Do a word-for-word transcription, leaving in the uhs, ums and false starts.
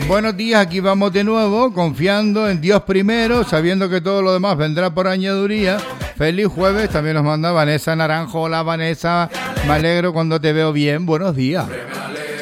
Buenos días, aquí vamos de nuevo, confiando en Dios primero, sabiendo que todo lo demás vendrá por añadiduría. Feliz jueves, también nos manda Vanessa Naranjo. Hola Vanessa, me alegro cuando te veo bien, buenos días.